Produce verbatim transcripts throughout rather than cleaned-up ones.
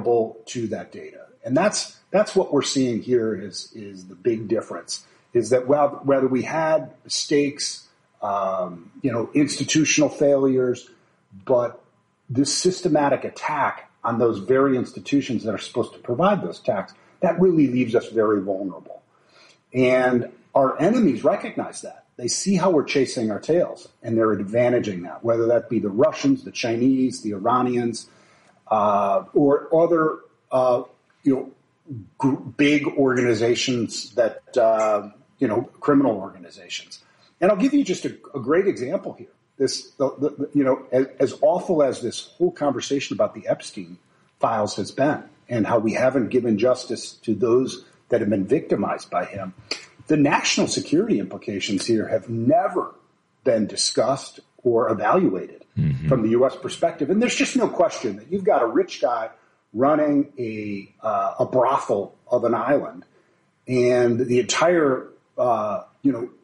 accountable to that data. And that's that's what we're seeing here is is the big difference, is that whether we had mistakes, um, you know, institutional failures, but this systematic attack on those very institutions that are supposed to provide those attacks, that really leaves us very vulnerable. And our enemies recognize that. They see how we're chasing our tails, and they're advantaging that, whether that be the Russians, the Chinese, the Iranians, uh, or other, uh, you know, gr- big organizations that, uh, you know, criminal organizations. And I'll give you just a, a great example here. This, the, the, you know, as, as awful as this whole conversation about the Epstein files has been, and how we haven't given justice to those that have been victimized by him, the national security implications here have never been discussed or evaluated mm-hmm. from the U S perspective. And there's just no question that you've got a rich guy running a uh, a brothel of an island, and the entire uh, you know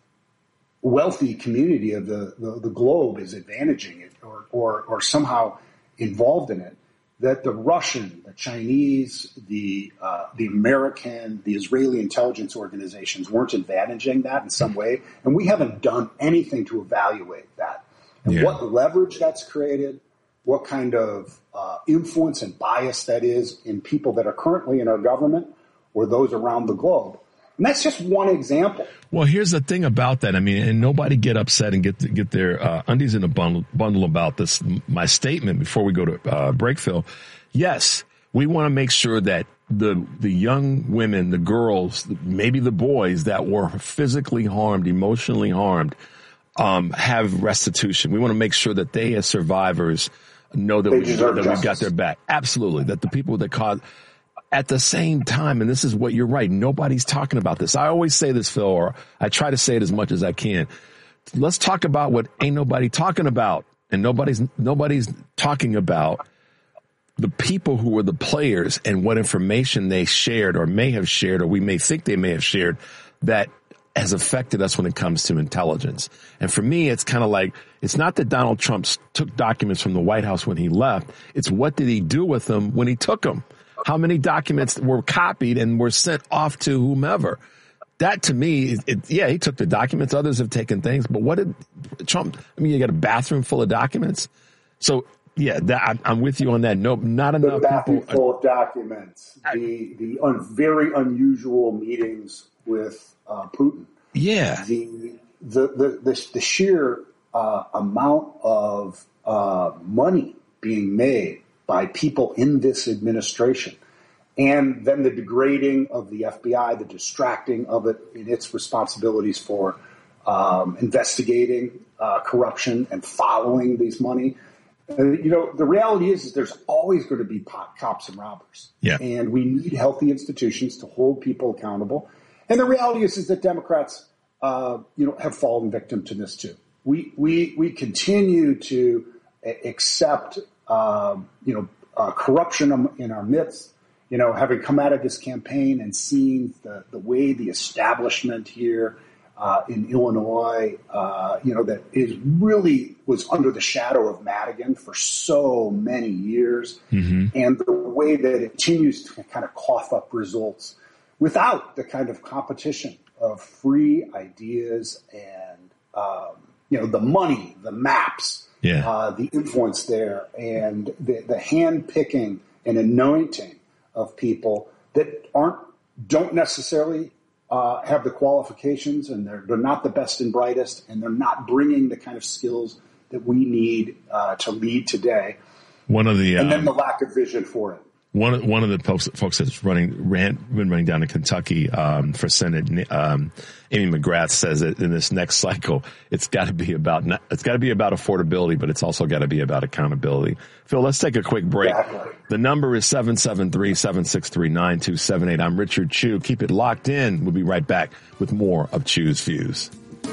wealthy community of the, the, the globe is advantaging it or, or or somehow involved in it. That the Russian, the Chinese, the uh, the American, the Israeli intelligence organizations weren't advantaging that in some way, and we haven't done anything to evaluate that. And yeah. what leverage that's created, what kind of uh, influence and bias that is in people that are currently in our government or those around the globe. And that's just one example. Well, here's the thing about that. I mean, and nobody get upset and get get their uh, undies in a bundle, bundle about this. My statement before we go to uh, break, Phil. Yes, we want to make sure that the the young women, the girls, maybe the boys that were physically harmed, emotionally harmed, um, have restitution. We want to make sure that they, as survivors, know that, we, that we've got their back. Absolutely, that the people that caused. At the same time, and this is what you're right, nobody's talking about this. I always say this, Phil, or I try to say it as much as I can. Let's talk about what ain't nobody talking about. And nobody's nobody's talking about the people who were the players and what information they shared or may have shared, or we may think they may have shared, that has affected us when it comes to intelligence. And for me, it's kind of like, it's not that Donald Trump took documents from the White House when he left. It's what did he do with them when he took them? How many documents were copied and were sent off to whomever? That to me, it, it, yeah, he took the documents. Others have taken things. But what did Trump, I mean, you got a bathroom full of documents. So, yeah, that, I'm, I'm with you on that. No, not enough the bathroom people. full of documents. The, the un, very unusual meetings with uh, Putin. Yeah. The, the, the, the, the sheer uh, amount of uh, money being made by people in this administration, and then the degrading of the F B I, the distracting of it in its responsibilities for um, investigating uh, corruption and following these money. Uh, you know, the reality is, is there's always going to be pop, cops and robbers, yeah. and we need healthy institutions to hold people accountable. And the reality is, is that Democrats, uh, you know, have fallen victim to this too. We we we continue to accept. Um, you know, uh, corruption in our midst, you know, having come out of this campaign and seeing the, the way the establishment here uh, in Illinois, uh, you know, that is really was under the shadow of Madigan for so many years, mm-hmm. and the way that it continues to kind of cough up results without the kind of competition of free ideas and, um, you know, the money, the maps, Yeah. Uh, the influence there, and the, the hand picking and anointing of people that aren't don't necessarily uh, have the qualifications, and they're they're not the best and brightest, and they're not bringing the kind of skills that we need uh, to lead today. One of the and then um, the lack of vision for it. One of, one of the folks, folks that's running, ran, been running down to Kentucky, um, for Senate, um, Amy McGrath says that in this next cycle, it's got to be about, not, it's got to be about affordability, but it's also got to be about accountability. Phil, let's take a quick break. Exactly. The number is seven seven three, seven six three, nine two seven eight. I'm Richard Chew. Keep it locked in. We'll be right back with more of Chew's Views.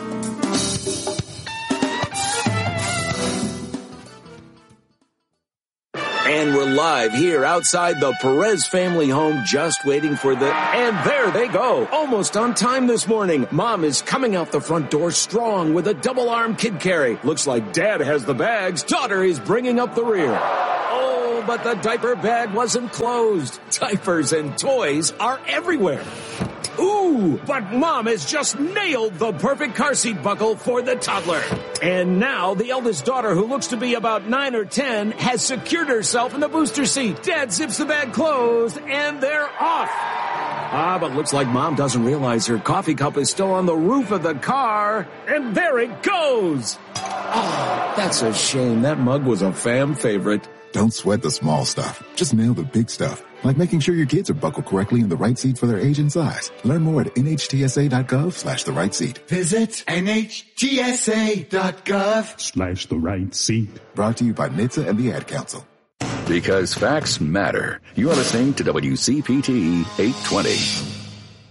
And we're live here outside the Perez family home, just waiting for the, and there they go. Almost on time this morning. Mom is coming out the front door strong with a double arm kid carry. Looks like dad has the bags. Daughter is bringing up the rear. Oh, Oh, but the diaper bag wasn't closed. Diapers and toys are everywhere. Ooh, but Mom has just nailed the perfect car seat buckle for the toddler. And now the eldest daughter, who looks to be about nine or ten, has secured herself in the booster seat. Dad zips the bag closed, and they're off. Ah, but looks like Mom doesn't realize her coffee cup is still on the roof of the car. And there it goes. Oh, that's a shame. That mug was a fam favorite. Don't sweat the small stuff. Just nail the big stuff, like making sure your kids are buckled correctly in the right seat for their age and size. Learn more at nhtsa.gov slash the right seat. Visit nhtsa.gov slash the right seat. Brought to you by N H T S A and the Ad Council. Because facts matter. You are listening to W C P T eight twenty.